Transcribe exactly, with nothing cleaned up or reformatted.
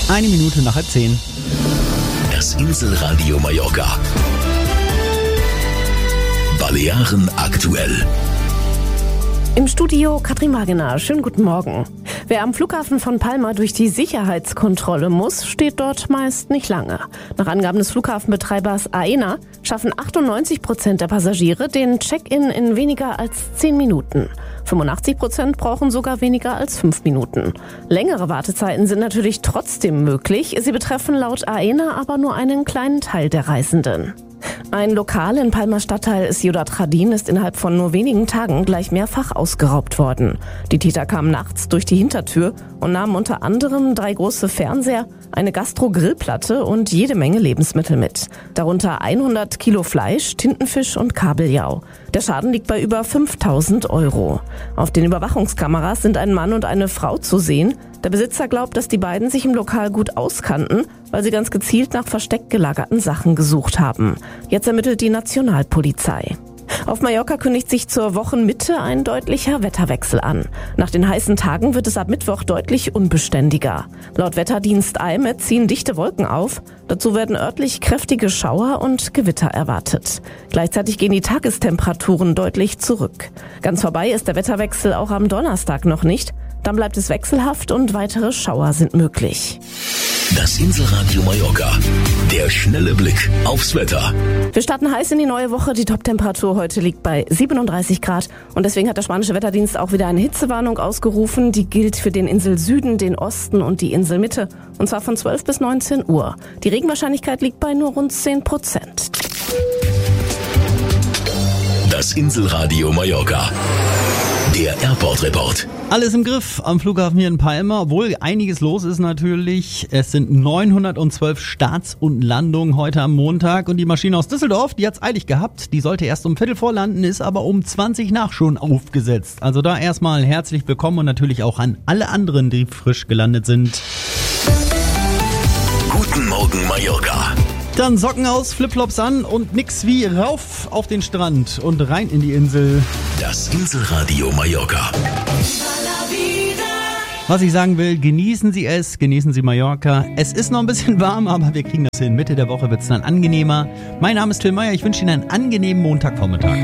Eine Minute nach halb zehn. Das Inselradio Mallorca. Balearen aktuell. Im Studio Katrin Magener. Schönen guten Morgen. Wer am Flughafen von Palma durch die Sicherheitskontrolle muss, steht dort meist nicht lange. Nach Angaben des Flughafenbetreibers Aena schaffen achtundneunzig Prozent der Passagiere den Check-in in weniger als zehn Minuten. fünfundachtzig Prozent brauchen sogar weniger als fünf Minuten. Längere Wartezeiten sind natürlich trotzdem möglich. Sie betreffen laut Aena aber nur einen kleinen Teil der Reisenden. Ein Lokal in Palmas Stadtteil Ciudad Jardín ist innerhalb von nur wenigen Tagen gleich mehrfach ausgeraubt worden. Die Täter kamen nachts durch die Hintertür und nahmen unter anderem drei große Fernseher, eine Gastro-Grillplatte und jede Menge Lebensmittel mit. Darunter hundert Kilo Fleisch, Tintenfisch und Kabeljau. Der Schaden liegt bei über fünftausend Euro. Auf den Überwachungskameras sind ein Mann und eine Frau zu sehen. Der Besitzer glaubt, dass die beiden sich im Lokal gut auskannten, weil sie ganz gezielt nach versteckt gelagerten Sachen gesucht haben. Jetzt ermittelt die Nationalpolizei. Auf Mallorca kündigt sich zur Wochenmitte ein deutlicher Wetterwechsel an. Nach den heißen Tagen wird es ab Mittwoch deutlich unbeständiger. Laut Wetterdienst A I M E ziehen dichte Wolken auf. Dazu werden örtlich kräftige Schauer und Gewitter erwartet. Gleichzeitig gehen die Tagestemperaturen deutlich zurück. Ganz vorbei ist der Wetterwechsel auch am Donnerstag noch nicht. Dann bleibt es wechselhaft und weitere Schauer sind möglich. Das Inselradio Mallorca. Der schnelle Blick aufs Wetter. Wir starten heiß in die neue Woche. Die Toptemperatur heute liegt bei siebenunddreißig Grad. Und deswegen hat der spanische Wetterdienst auch wieder eine Hitzewarnung ausgerufen. Die gilt für den Inselsüden, den Osten und die Inselmitte. Und zwar von zwölf bis neunzehn Uhr. Die Regenwahrscheinlichkeit liegt bei nur rund zehn Prozent. Das Inselradio Mallorca. Der Airport Report. Alles im Griff am Flughafen hier in Palma, obwohl einiges los ist natürlich. Es sind neunhundertzwölf Starts und Landungen heute am Montag und die Maschine aus Düsseldorf, die hat's eilig gehabt. Die sollte erst um Viertel vor landen, ist aber um zwanzig nach schon aufgesetzt. Also da erstmal herzlich willkommen und natürlich auch an alle anderen, die frisch gelandet sind. Guten Morgen Mallorca. Dann Socken aus, Flipflops an und nix wie rauf auf den Strand und rein in die Insel. Das Inselradio Mallorca. Was ich sagen will, genießen Sie es, genießen Sie Mallorca. Es ist noch ein bisschen warm, aber wir kriegen das hin. Mitte der Woche wird es dann angenehmer. Mein Name ist Till Meyer, ich wünsche Ihnen einen angenehmen Montagvormittag.